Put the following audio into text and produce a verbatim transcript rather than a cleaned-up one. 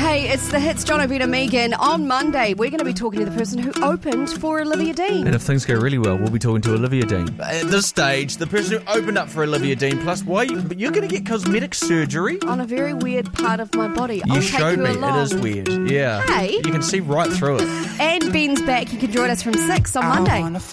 Hey, it's the hits, John O'Brien and Megan. On Monday, we're going to be talking to the person who opened for Olivia Dean. And if things go really well, we'll be talking to Olivia Dean. At this stage, the person who opened up for Olivia Dean, plus why you, but you're going to get cosmetic surgery. On a very weird part of my body. You I'll showed take you me. along. It is weird. Yeah. Hey. You can see right through it. And Ben's back. You can join us from six on Monday.